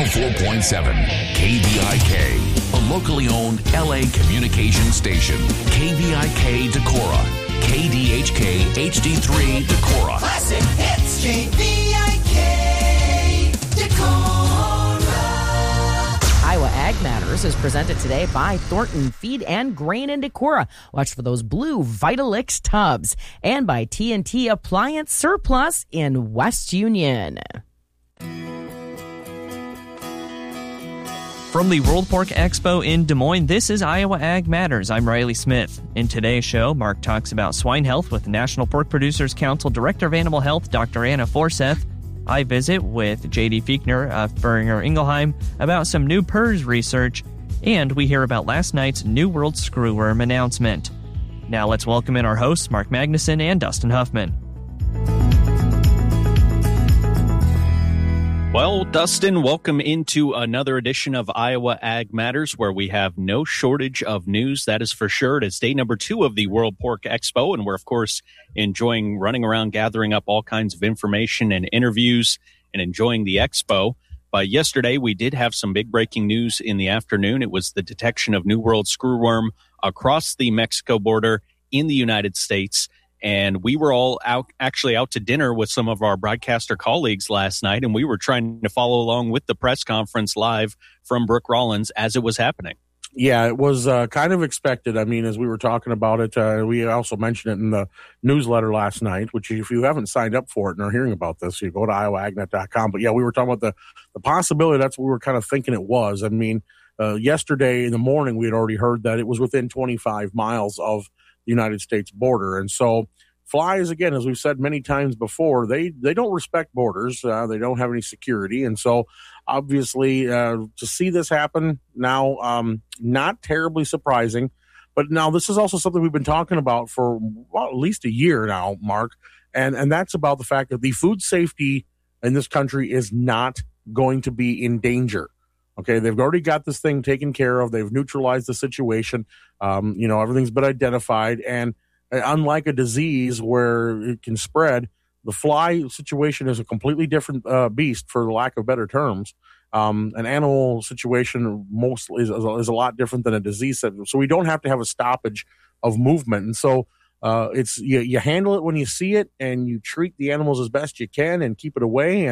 104.7 KVIK, a locally owned LA communication station. KVIK Decorah, KDHK HD3 Decorah. Classic hits, KVIK Decorah. Iowa Ag Matters is presented today by Thornton Feed and Grain in Decorah. Watch for those blue Vitalix tubs. And by TNT Appliance Surplus in West Union. From the World Pork Expo in Des Moines, this is Iowa Ag Matters. I'm Riley Smith. In today's show, Mark talks about swine health with National Pork Producers Council Director of Animal Health, Dr. Anna Forseth. I visit with J.D. Fiechner of Boehringer Ingelheim about some new PRRS research, and we hear about last night's New World Screwworm announcement. Now let's welcome in our hosts, Mark Magnuson and Dustin Huffman. Well, Dustin, welcome into another edition of Iowa Ag Matters, where we have no shortage of news. That is for sure. It's day number 2 of the World Pork Expo, and we're, of course, enjoying running around, gathering up all kinds of information and interviews and enjoying the expo. But yesterday, we did have some big breaking news in the afternoon. It was the detection of New World Screwworm across the Mexico border in the United States. And we were all out to dinner with some of our broadcaster colleagues last night, and we were trying to follow along with the press conference live from Brooke Rollins as it was happening. Yeah, it was kind of expected. I mean, as we were talking about it, we also mentioned it in the newsletter last night, which if you haven't signed up for it and are hearing about this, you go to iowaagnet.com. But yeah, we were talking about the possibility. That's what we were kind of thinking it was. I mean, yesterday in the morning, we had already heard that it was within 25 miles of the United States border. And so flies, again, as we've said many times before, they don't respect borders. They don't have any security. And so obviously to see this happen now, not terribly surprising. But now this is also something we've been talking about for at least a year now, Mark. And that's about the fact that the food safety in this country is not going to be in danger. Okay, they've already got this thing taken care of. They've neutralized the situation. Everything's been identified. And unlike a disease where it can spread, the fly situation is a completely different beast, for lack of better terms. An animal situation mostly is a lot different than a disease. So we don't have to have a stoppage of movement. And so it's you handle it when you see it, and you treat the animals as best you can and keep it away.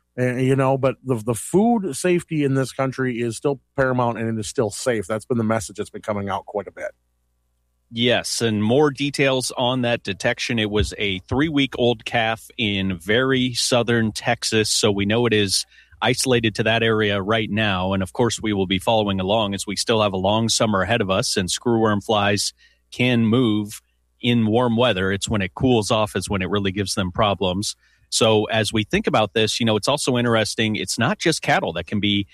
But the food safety in this country is still paramount, and it is still safe. That's been the message that's been coming out quite a bit. Yes, and more details on that detection. It was a 3-week-old calf in very southern Texas, so we know it is isolated to that area right now. And, of course, we will be following along as we still have a long summer ahead of us, and screwworm flies can move in warm weather. It's when it cools off is when it really gives them problems. So as we think about this, it's also interesting. It's not just cattle that can be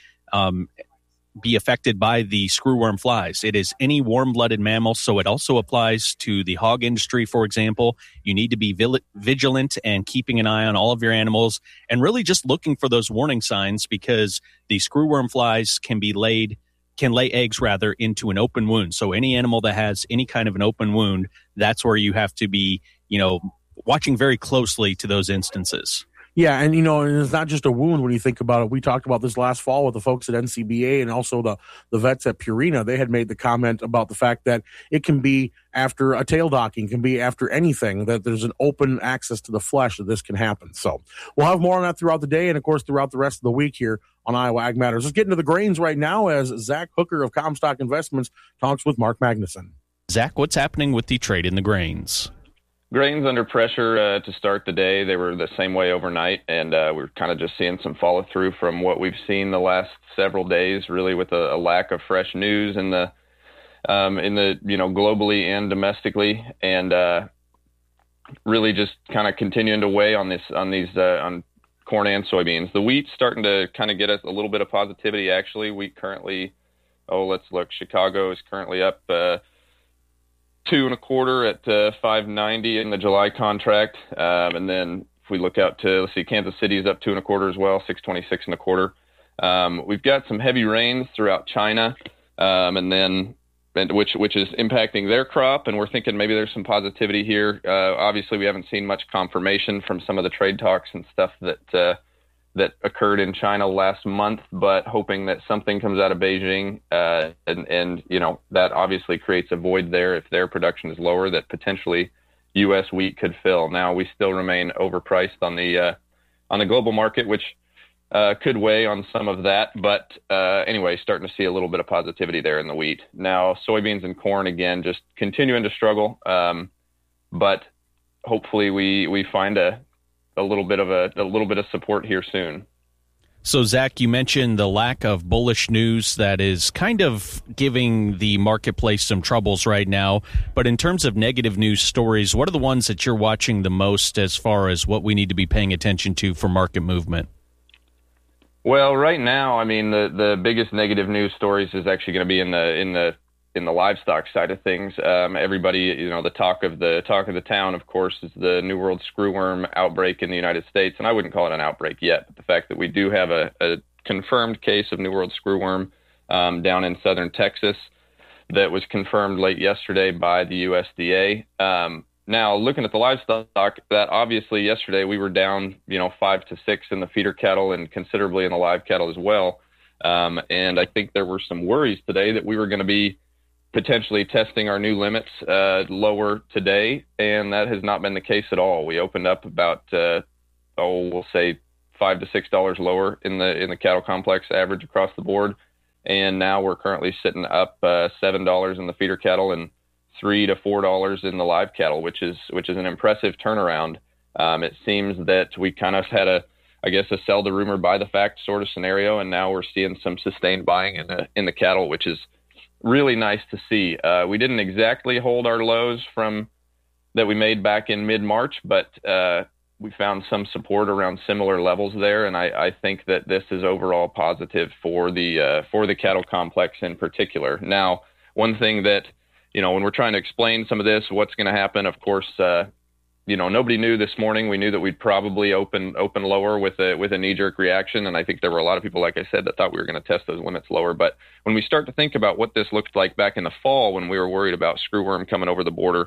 affected by the screwworm flies. It is any warm-blooded mammal, so it also applies to the hog industry, for example. You need to be vigilant and keeping an eye on all of your animals and really just looking for those warning signs, because the screwworm flies can lay eggs into an open wound. So any animal that has any kind of an open wound, that's where you have to be, watching very closely to those instances. Yeah, and and it's not just a wound when you think about it. We talked about this last fall with the folks at NCBA and also the vets at Purina. They had made the comment about the fact that it can be after a tail docking, can be after anything, that there's an open access to the flesh that this can happen. So we'll have more on that throughout the day and, of course, throughout the rest of the week here on Iowa Ag Matters. Let's get into the grains right now as Zach Hooker of Comstock Investments talks with Mark Magnuson. Zach, what's happening with the trade in the grains? Grains under pressure to start the day. They were the same way overnight, and we're kind of just seeing some follow-through from what we've seen the last several days, really with a lack of fresh news in the globally and domestically, and really just kind of continuing to weigh on corn and soybeans. The wheat's starting to kind of get us a little bit of positivity, actually. Wheat currently, let's look. Chicago is currently up 2 1/4 at $5.90 in the July contract, and then if we look out to Kansas City is up 2 1/4 as well, 626 1/4. We've got some heavy rains throughout China, which is impacting their crop, and we're thinking maybe there's some positivity here. Obviously, we haven't seen much confirmation from some of the trade talks and stuff that that occurred in China last month, but hoping that something comes out of Beijing, and that obviously creates a void there if their production is lower that potentially U.S. wheat could fill. Now we still remain overpriced on the global market, which could weigh on some of that. But anyway, starting to see a little bit of positivity there in the wheat. Now soybeans and corn again just continuing to struggle, but hopefully we find a little bit of support here soon. So, Zach, you mentioned the lack of bullish news that is kind of giving the marketplace some troubles right now. But in terms of negative news stories, what are the ones that you're watching the most as far as what we need to be paying attention to for market movement? Well, right now, I mean, the biggest negative news stories is actually going to be in the livestock side of things. Everybody, the talk of the town, of course, is the New World screwworm outbreak in the United States. And I wouldn't call it an outbreak yet, but the fact that we do have a confirmed case of New World screwworm down in southern Texas that was confirmed late yesterday by the USDA. Now, looking at the livestock, that obviously yesterday we were down, 5 to 6 in the feeder cattle and considerably in the live cattle as well. And I think there were some worries today that we were going to be potentially testing our new limits lower today, and that has not been the case at all. We opened up about, we'll say $5 to $6 lower in the cattle complex average across the board, and now we're currently sitting up $7 in the feeder cattle and $3 to $4 in the live cattle, which is an impressive turnaround. It seems that we kind of had a sell the rumor, buy the fact sort of scenario, and now we're seeing some sustained buying in the cattle, which is really nice to see. We didn't exactly hold our lows from that we made back in mid-March, but we found some support around similar levels there, and I think that this is overall positive for the cattle complex in particular. Now, one thing that when we're trying to explain some of this, what's going to happen, of course, nobody knew this morning. We knew that we'd probably open lower with a knee-jerk reaction, and I think there were a lot of people, like I said, that thought we were going to test those limits lower. But when we start to think about what this looked like back in the fall when we were worried about screwworm coming over the border,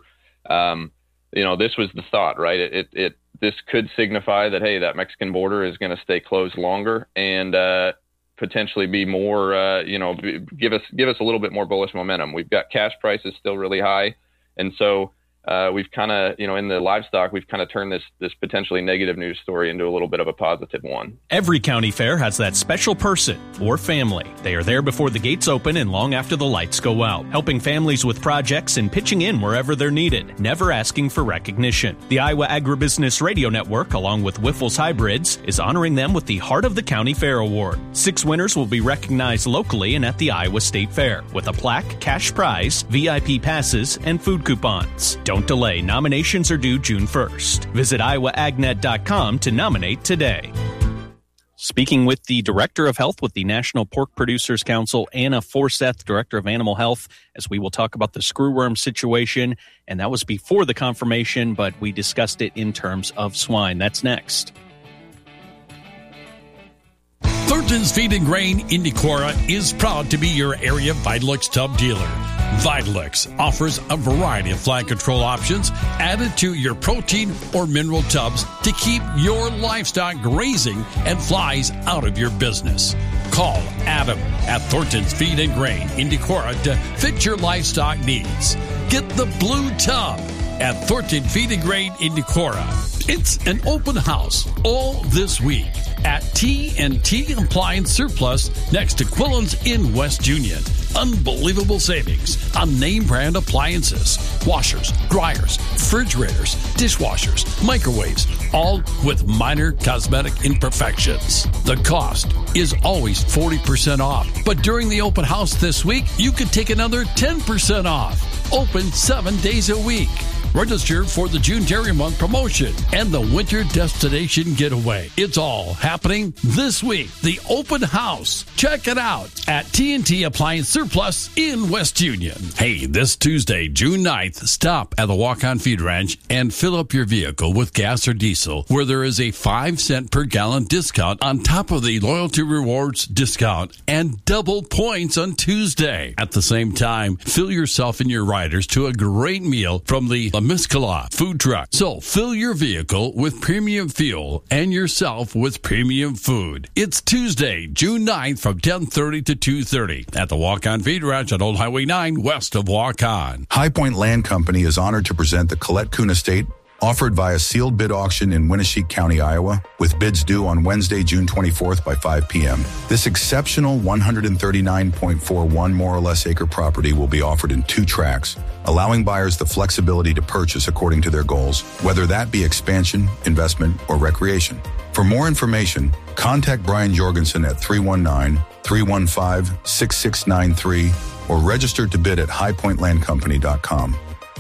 this was the thought, right? This could signify that, hey, that Mexican border is going to stay closed longer and potentially be more, give us a little bit more bullish momentum. We've got cash prices still really high, and so we've kind of, in the livestock, we've kind of turned this potentially negative news story into a little bit of a positive one. Every county fair has that special person or family. They are there before the gates open and long after the lights go out, helping families with projects and pitching in wherever they're needed, never asking for recognition. The Iowa Agribusiness Radio Network, along with Wiffles Hybrids, is honoring them with the Heart of the County Fair Award. 6 winners will be recognized locally and at the Iowa State Fair with a plaque, cash prize, VIP passes, and food coupons. Don't delay. Nominations are due June 1st. Visit iowaagnet.com to nominate today. Speaking with the Director of Health with the National Pork Producers Council, Anna Forseth, Director of Animal Health, as we will talk about the screwworm situation. And that was before the confirmation, but we discussed it in terms of swine. That's next. Thornton's Feed and Grain in Decorah is proud to be your area Vitalix tub dealer. Vitalix offers a variety of fly control options added to your protein or mineral tubs to keep your livestock grazing and flies out of your business. Call Adam at Thornton's Feed and Grain in Decorah to fit your livestock needs. Get the blue tub at Thornton Feed and Grain in Decorah. It's an open house all this week at T&T Appliance Surplus next to Quillen's in West Union. Unbelievable savings on name brand appliances, washers, dryers, refrigerators, dishwashers, microwaves, all with minor cosmetic imperfections. The cost is always 40% off, but during the open house this week, you could take another 10% off. Open 7 days a week. Register for the June Dairy Month promotion and the Winter Destination Getaway. It's all happening this week. The open house. Check it out at TNT Appliance Surplus in West Union. Hey, this Tuesday, June 9th, stop at the Walk-On Feed Ranch and fill up your vehicle with gas or diesel, where there is a 5-cent per gallon discount on top of the Loyalty Rewards discount and double points on Tuesday. At the same time, fill yourself and your riders to a great meal from the La Miscala food truck. So fill your vehicle with premium fuel and yourself with premium food. It's Tuesday, June 9th from 10:30 to 2:30 at the Walk-On Feed Ranch on Old Highway 9 west of Walk-On. High Point Land Company is honored to present the Colette Kuhn Estate, offered via sealed bid auction in Winneshiek County, Iowa, with bids due on Wednesday, June 24th by 5 p.m. This exceptional 139.41 more or less acre property will be offered in 2 tracts, allowing buyers the flexibility to purchase according to their goals, whether that be expansion, investment, or recreation. For more information, contact Brian Jorgensen at 319-315-6693 or register to bid at highpointlandcompany.com.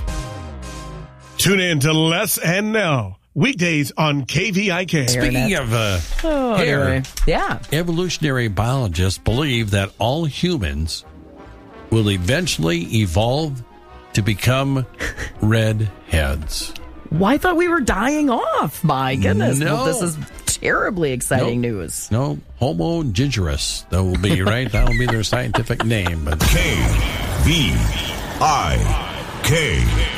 Tune in to Les and Nell, weekdays on KVIK. Speaking of hair, yeah, evolutionary biologists believe that all humans will eventually evolve to become redheads. Well, I thought we were dying off. My goodness. No. Well, this is terribly exciting news. No, Homo gingerus. That will be, right? That will be their scientific name. But KVIK.